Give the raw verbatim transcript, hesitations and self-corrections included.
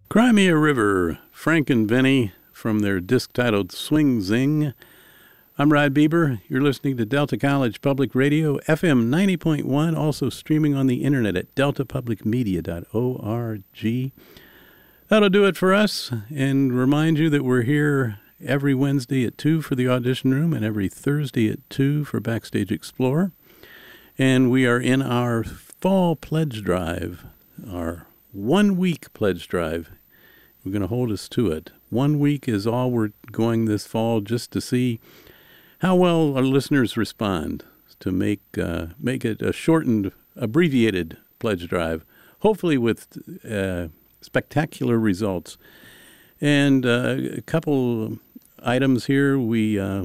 Crimea River, Frank and Vinny from their disc titled Swing Zing. I'm Rod Bieber. You're listening to Delta College Public Radio, F M ninety point one, also streaming on the internet at delta public media dot org. That'll do it for us, and remind you that we're here every Wednesday at two for the Audition Room and every Thursday at two for Backstage Explorer. And we are in our fall pledge drive, our one-week pledge drive. We're going to hold us to it. One week is all we're going this fall, just to see how well our listeners respond, to make uh, make it a shortened, abbreviated pledge drive, hopefully with uh, spectacular results. And uh, a couple items here. We uh,